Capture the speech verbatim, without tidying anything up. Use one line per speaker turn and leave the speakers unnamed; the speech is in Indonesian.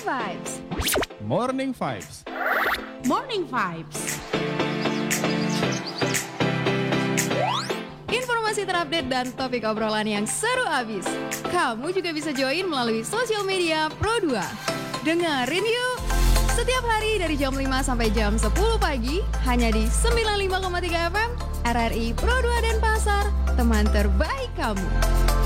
Vibes.
Morning Vibes.
Morning Vibes.
Informasi terupdate dan topik obrolan yang seru abis. Kamu juga bisa join melalui sosial media Pro dua. Dengerin yuk. Setiap hari dari jam lima sampai jam sepuluh pagi hanya di sembilan puluh lima koma tiga F M R R I Pro dua Denpasar, teman terbaik kamu.